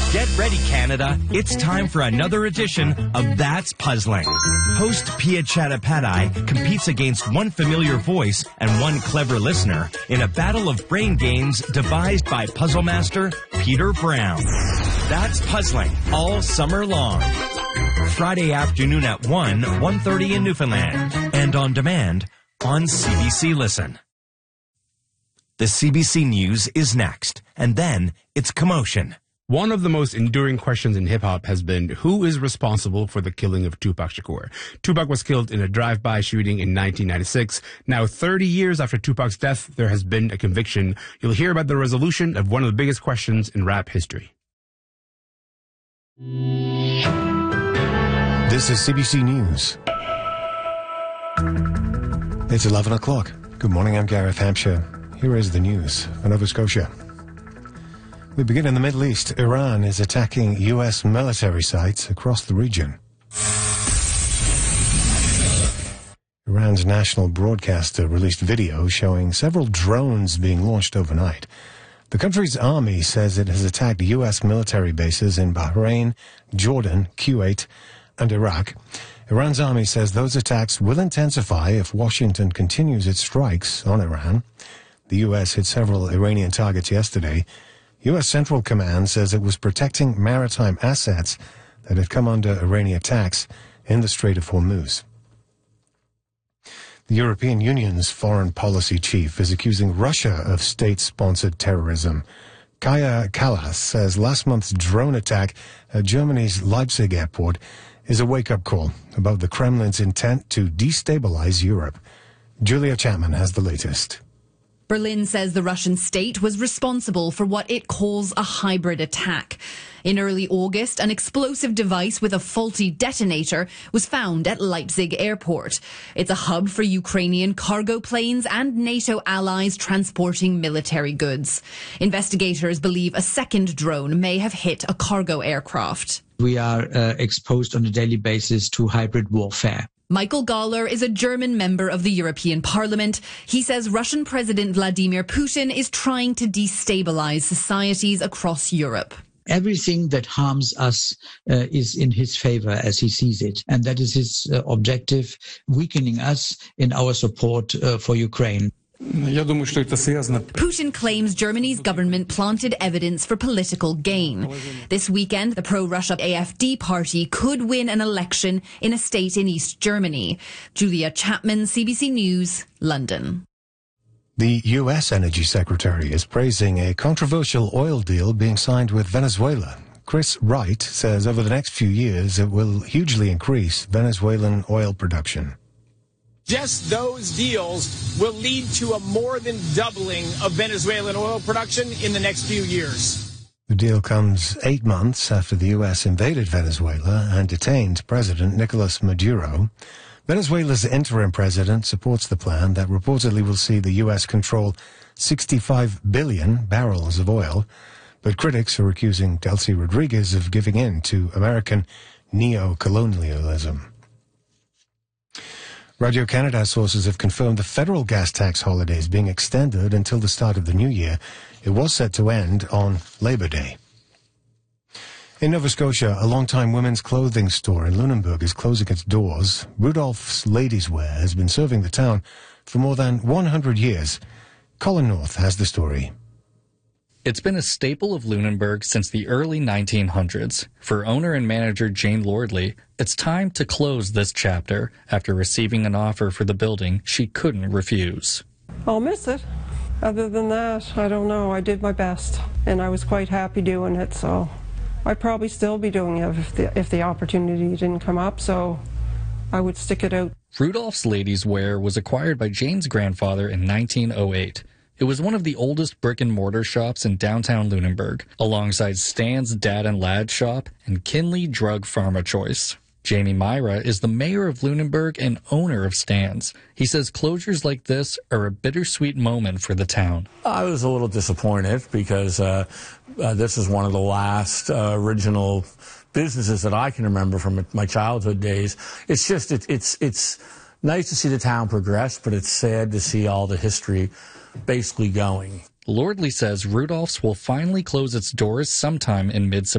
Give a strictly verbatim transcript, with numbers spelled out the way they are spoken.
Get ready, Canada. It's time for another edition of That's Puzzling. Host Pia Chattopadhyay competes against one familiar voice and one clever listener in a battle of brain games devised by puzzle master Peter Brown. That's Puzzling all summer long. Friday afternoon at one, one thirty in Newfoundland. And on demand on C B C Listen. The C B C News is next. And then it's Commotion. One of the most enduring questions in hip-hop has been, who is responsible for the killing of Tupac Shakur? Tupac was killed in a drive-by shooting in nineteen ninety-six. Now, thirty years after Tupac's death, there has been a conviction. You'll hear about the resolution of one of the biggest questions in rap history. This is C B C News. It's eleven o'clock. Good morning, I'm Gareth Hampshire. Here is the news for Nova Scotia. We begin in the Middle East. Iran is attacking U S military sites across the region. Iran's national broadcaster released video showing several drones being launched overnight. The country's army says it has attacked U S military bases in Bahrain, Jordan, Kuwait, and Iraq. Iran's army says those attacks will intensify if Washington continues its strikes on Iran. The U S hit several Iranian targets yesterday. U S Central Command says it was protecting maritime assets that had come under Iranian attacks in the Strait of Hormuz. The European Union's foreign policy chief is accusing Russia of state-sponsored terrorism. Kaja Kallas says last month's drone attack at Germany's Leipzig airport is a wake-up call about the Kremlin's intent to destabilize Europe. Julia Chapman has the latest. Berlin says the Russian state was responsible for what it calls a hybrid attack. In early August, an explosive device with a faulty detonator was found at Leipzig airport. It's a hub for Ukrainian cargo planes and NATO allies transporting military goods. Investigators believe a second drone may have hit a cargo aircraft. We are uh, exposed on a daily basis to hybrid warfare. Michael Gahler is a German member of the European Parliament. He says Russian President Vladimir Putin is trying to destabilize societies across Europe. Everything that harms us uh, is in his favor as he sees it. And that is his uh, objective, weakening us in our support uh, for Ukraine. Putin claims Germany's government planted evidence for political gain. This weekend, the pro-Russia A F D party could win an election in a state in East Germany. Julia Chapman, C B C News, London. The U S Energy Secretary is praising a controversial oil deal being signed with Venezuela. Chris Wright says over the next few years it will hugely increase Venezuelan oil production. Just those deals will lead to a more than doubling of Venezuelan oil production in the next few years. The deal comes eight months after the U S invaded Venezuela and detained President Nicolas Maduro. Venezuela's interim president supports the plan that reportedly will see the U S control sixty-five billion barrels of oil, but critics are accusing Delcy Rodriguez of giving in to American neo-colonialism. Radio-Canada sources have confirmed the federal gas tax holiday is being extended until the start of the new year. It was set to end on Labor Day. In Nova Scotia, a long-time women's clothing store in Lunenburg is closing its doors. Rudolph's Ladies Wear has been serving the town for more than one hundred years. Colin North has the story. It's been a staple of Lunenburg since the early nineteen hundreds. For owner and manager Jane Lordley, it's time to close this chapter after receiving an offer for the building she couldn't refuse. I'll miss it. Other than that, I don't know. I did my best, and I was quite happy doing it, so I'd probably still be doing it if the, if the opportunity didn't come up, so I would stick it out. Rudolph's Ladies Wear was acquired by Jane's grandfather in nineteen oh eight. It was one of the oldest brick-and-mortar shops in downtown Lunenburg, alongside Stan's Dad and Lad shop and Kinley Drug Pharma Choice. Jamie Myra is the mayor of Lunenburg and owner of Stan's. He says closures like this are a bittersweet moment for the town. I was a little disappointed because uh, uh, this is one of the last uh, original businesses that I can remember from my childhood days. It's just, it, it's, it's nice to see the town progress, but it's sad to see all the history basically going. Lordley says Rudolph's will finally close its doors sometime in mid-September.